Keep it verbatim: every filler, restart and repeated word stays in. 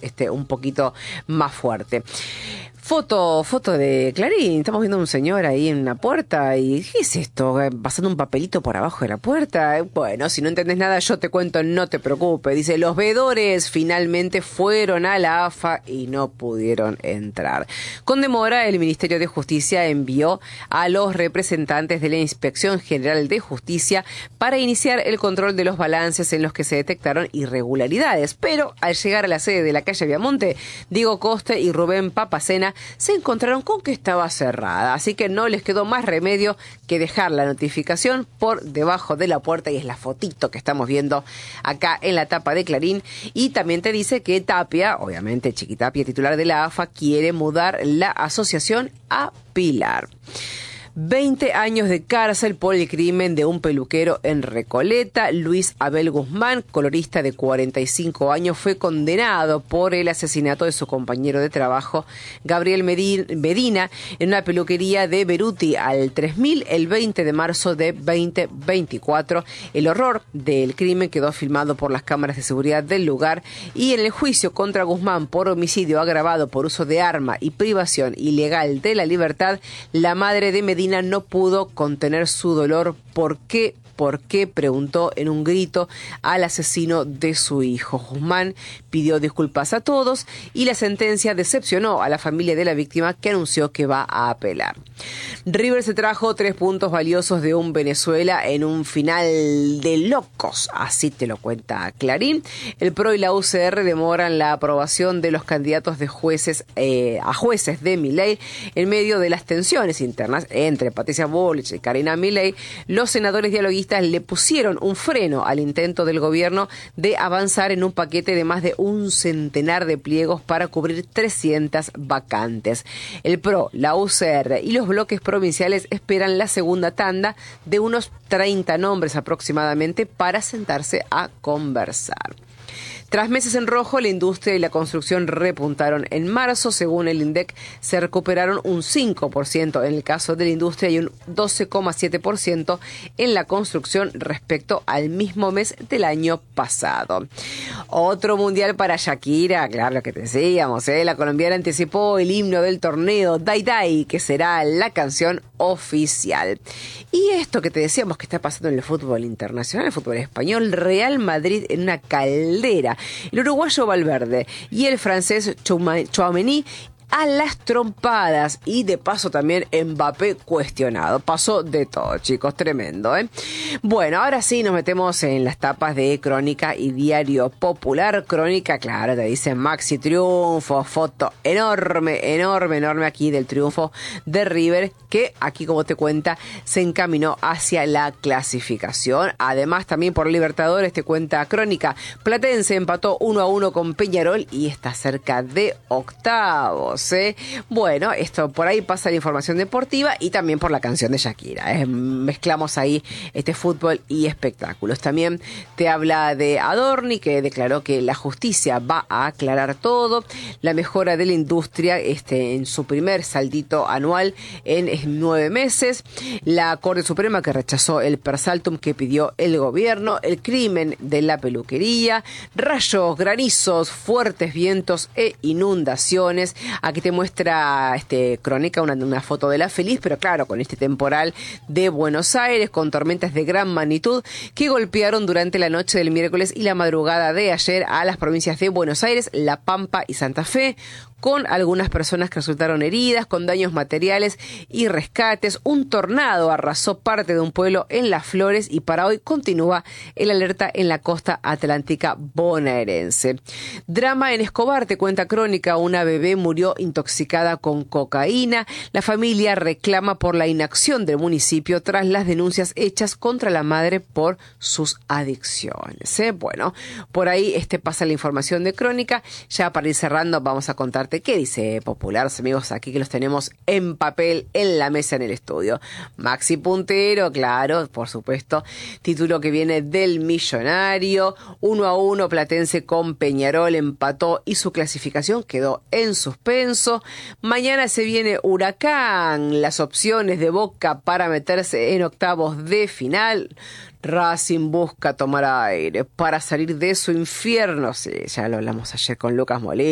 este, un poquito más fuerte. Foto, foto de Clarín. Estamos viendo a un señor ahí en una puerta y ¿qué es esto? Pasando un papelito por abajo de la puerta. Bueno, si no entendés nada yo te cuento, no te preocupes. Dice, los veedores finalmente fueron a la A F A y no pudieron entrar. Con demora, el Ministerio de Justicia envió a los representantes de la Inspección General de Justicia para iniciar el control de los balances en los que se detectaron irregularidades. Pero al llegar a la sede de la calle Viamonte, Diego Coste y Rubén Papacena se encontraron con que estaba cerrada, así que no les quedó más remedio que dejar la notificación por debajo de la puerta, y es la fotito que estamos viendo acá en la tapa de Clarín. Y también te dice que Tapia, obviamente Chiquitapia, titular de la A F A, quiere mudar la asociación a Pilar. veinte años de cárcel por el crimen de un peluquero en Recoleta. Luis Abel Guzmán, colorista de cuarenta y cinco años, fue condenado por el asesinato de su compañero de trabajo, Gabriel Medina, en una peluquería de Beruti al tres mil el veinte de marzo de veinte veinticuatro. El horror del crimen quedó filmado por las cámaras de seguridad del lugar, y en el juicio contra Guzmán por homicidio agravado por uso de arma y privación ilegal de la libertad, la madre de Medina no pudo contener su dolor. ¿Por qué? ¿Por qué?, preguntó en un grito al asesino de su hijo. Guzmán pidió disculpas a todos y la sentencia decepcionó a la familia de la víctima, que anunció que va a apelar. River se trajo tres puntos valiosos de un Venezuela en un final de locos, así te lo cuenta Clarín. El P R O y la U C R demoran la aprobación de los candidatos de jueces eh, a jueces de Milei en medio de las tensiones internas entre Patricia Bullrich y Karina Milei. Los senadores dialoguistas le pusieron un freno al intento del gobierno de avanzar en un paquete de más de un centenar de pliegos para cubrir trescientas vacantes. El P R O, la U C R y los bloques provinciales esperan la segunda tanda de unos treinta nombres aproximadamente para sentarse a conversar. Tras meses en rojo, la industria y la construcción repuntaron en marzo. Según el INDEC, se recuperaron un cinco por ciento en el caso de la industria y un doce coma siete por ciento en la construcción respecto al mismo mes del año pasado. Otro mundial para Shakira, claro, lo que te decíamos, ¿eh? La colombiana anticipó el himno del torneo, Dai Dai, que será la canción oficial. Y esto que te decíamos que está pasando en el fútbol internacional, el fútbol español, Real Madrid en una caldera. El uruguayo Valverde y el francés Tchouaméni a las trompadas, y de paso también Mbappé cuestionado. Pasó de todo, chicos, tremendo, ¿eh? Bueno, ahora sí nos metemos en las tapas de Crónica y Diario Popular. Crónica, claro, te dice Maxi triunfo, foto enorme, enorme, enorme aquí del triunfo de River, que aquí, como te cuenta, se encaminó hacia la clasificación. Además, también por Libertadores te cuenta Crónica, Platense empató uno a uno con Peñarol y está cerca de octavos. ¿eh? Bueno, esto por ahí pasa la información deportiva y también por la canción de Shakira. ¿eh? Mezclamos ahí este fútbol y espectáculos. También te habla de Adorni, que declaró que la justicia va a aclarar todo. La mejora de la industria este, en su primer saldito anual en nueve meses. La Corte Suprema, que rechazó el persaltum que pidió el gobierno. El crimen de la peluquería. Rayos, granizos, fuertes vientos e inundaciones. Aquí te muestra este Crónica una, una foto de la Feliz, pero claro, con este temporal de Buenos Aires, con tormentas de gran magnitud que golpearon durante la noche del miércoles y la madrugada de ayer a las provincias de Buenos Aires, La Pampa y Santa Fe, con algunas personas que resultaron heridas, con daños materiales y rescates. Un tornado arrasó parte de un pueblo en Las Flores y para hoy continúa el alerta en la costa atlántica bonaerense. Drama en Escobar, te cuenta Crónica, una bebé murió intoxicada con cocaína. La familia reclama por la inacción del municipio tras las denuncias hechas contra la madre por sus adicciones. ¿eh? Bueno, por ahí este pasa la información de Crónica. Ya para ir cerrando vamos a contarte qué dice Popular, amigos, aquí que los tenemos en papel en la mesa en el estudio. Maxi puntero, claro, por supuesto. Título que viene del Millonario. Uno a uno Platense con Peñarol empató y su clasificación quedó en suspenso. Mañana se viene Huracán. Las opciones de Boca para meterse en octavos de final. Racing busca tomar aire para salir de su infierno. Sí, ya lo hablamos ayer con Lucas Molina.